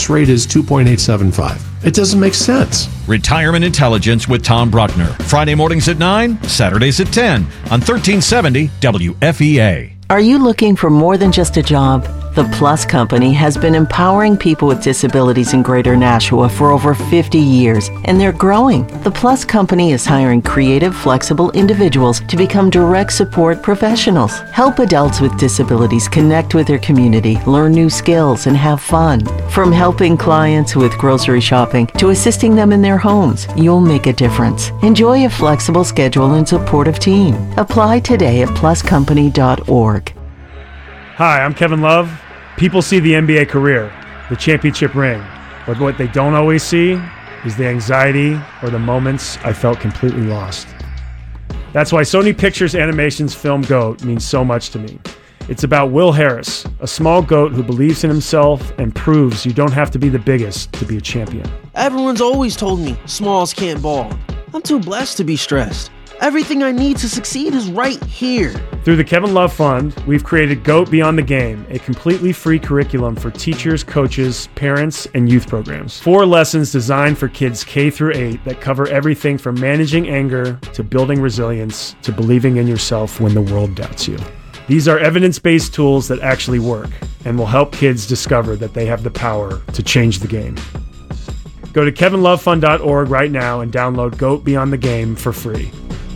interest rate is 2.875. It doesn't make sense. Retirement Intelligence with Tom Bruckner. Friday mornings at 9, Saturdays at 10 on 1370 WFEA. Are you looking for more than just a job? The Plus Company has been empowering people with disabilities in Greater Nashua for over 50 years, and they're growing. The Plus Company is hiring creative, flexible individuals to become direct support professionals. Help adults with disabilities connect with their community, learn new skills, and have fun. From helping clients with grocery shopping to assisting them in their homes, you'll make a difference. Enjoy a flexible schedule and supportive team. Apply today at pluscompany.org. Hi, I'm Kevin Love. People see the NBA career, the championship ring, but what they don't always see is the anxiety or the moments I felt completely lost. That's why Sony Pictures Animation's film GOAT means so much to me. It's about Will Harris, a small goat who believes in himself and proves you don't have to be the biggest to be a champion. Everyone's always told me smalls can't ball. I'm too blessed to be stressed. Everything I need to succeed is right here. Through the Kevin Love Fund, we've created GOAT Beyond the Game, a completely free curriculum for teachers, coaches, parents, and youth programs. 4 lessons designed for kids K through 8 that cover everything from managing anger to building resilience to believing in yourself when the world doubts you. These are evidence-based tools that actually work and will help kids discover that they have the power to change the game. Go to kevinlovefund.org right now and download GOAT Beyond the Game for free.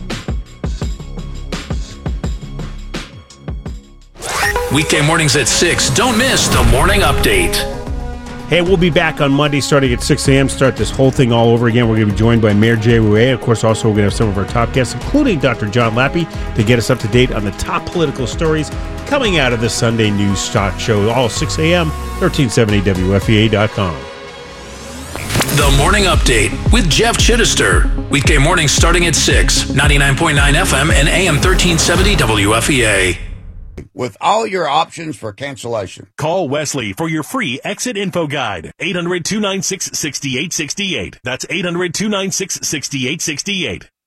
Weekday mornings at 6. Don't miss the Morning Update. Hey, we'll be back on Monday starting at 6 a.m. Start this whole thing all over again. We're going to be joined by Mayor Jay Rouet. Of course, also we're going to have some of our top guests, including Dr. John Lappy, to get us up to date on the top political stories coming out of the Sunday News Talk Show, all 6 a.m., 1370WFEA.com. The Morning Update with Jeff Chittister. Weekday mornings starting at 6, 99.9 FM and AM 1370 WFEA. With all your options for cancellation. Call Wesley for your free exit info guide. 800-296-6868. That's 800-296-6868.